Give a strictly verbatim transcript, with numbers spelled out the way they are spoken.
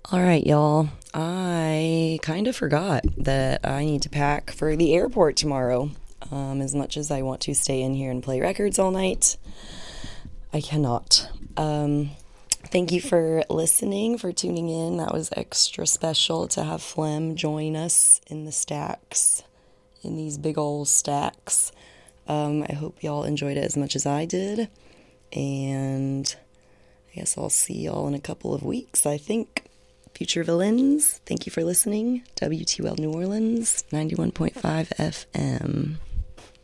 All right, y'all. I kind of forgot that I need to pack for the airport tomorrow. Um, as much as I want to stay in here and play records all night, I cannot. Um, thank you for listening, for tuning in. That was extra special to have Flem join us in the stacks, in these big old stacks. Um, I hope y'all enjoyed it as much as I did. And I guess I'll see y'all in a couple of weeks, I think. Future Villains, thank you for listening. W T L New Orleans, ninety-one point five F M.